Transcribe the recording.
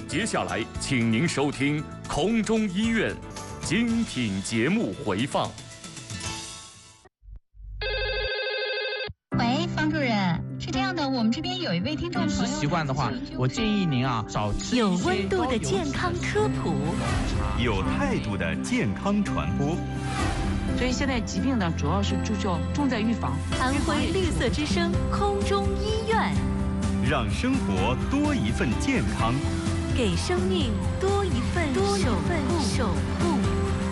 接下来，请您收听空中医院精品节目回放。 喂，方主任，是这样的，我们这边有一位听众朋友， 饮食习惯的话，我建议您少吃有温度的健康科普， 有态度的健康传播。 所以现在疾病呢，主要是重在预防。 安徽绿色之声空中医院， 让生活多一份健康， 给生命多一份守护。